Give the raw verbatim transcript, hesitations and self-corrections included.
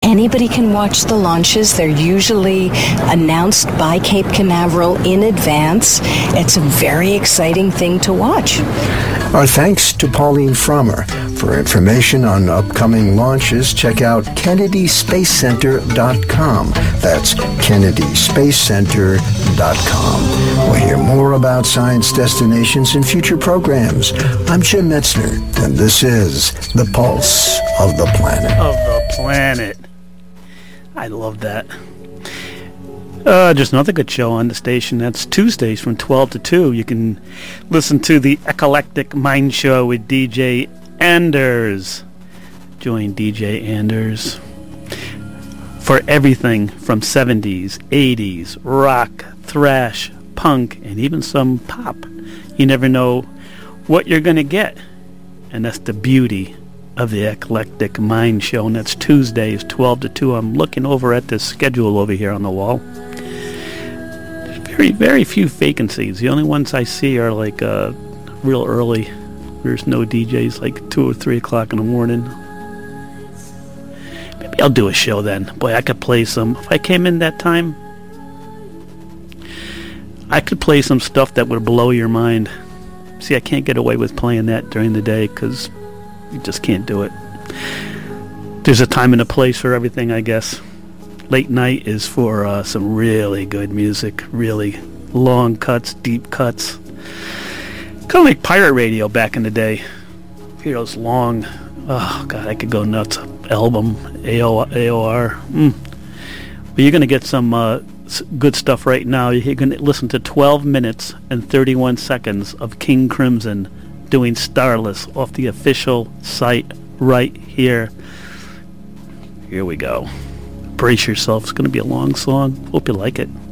anybody can watch the launches. They're usually announced by Cape Canaveral in advance. It's a very exciting thing to watch. Our thanks to Pauline Frommer. For information on upcoming launches, check out kennedy space center dot com. That's kennedy space center dot com. We'll hear more about science destinations in future programs. I'm Jim Metzner, and this is The Pulse of the Planet. Of the planet. I love that. Uh, just another good show on the station. That's Tuesdays from twelve to two. You can listen to the Eclectic Mind Show with D J Anders. Join D J Anders for everything from seventies, eighties, rock, thrash, punk, and even some pop. You never know what you're going to get. And that's the beauty of the Eclectic Mind Show. And that's Tuesdays, twelve to two. I'm looking over at this schedule over here on the wall. Very, very few vacancies. The only ones I see are like uh, real early. There's no D Js like two or three o'clock in the morning. Maybe I'll do a show then. Boy, I could play some. If I came in that time, I could play some stuff that would blow your mind. See, I can't get away with playing that during the day because you just can't do it. There's a time and a place for everything, I guess. Late night is for uh, some really good music, really long cuts, deep cuts. Kind of like pirate radio back in the day. Hear those long, oh God, I could go nuts. Album, A O R. Mm. But you're going to get some uh, good stuff right now. You're going to listen to twelve minutes and thirty-one seconds of King Crimson doing Starless off the official site right here. Here we go. Brace yourself. It's going to be a long song. Hope you like it.